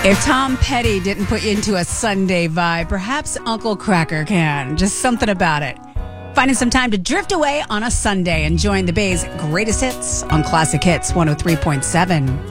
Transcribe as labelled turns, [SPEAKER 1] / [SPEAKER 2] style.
[SPEAKER 1] If Tom Petty didn't put you into a Sunday vibe, perhaps Uncle Kracker can. Just something about it. Finding some time to drift away on a Sunday, enjoying the Bay's greatest hits on Classic Hits 103.7.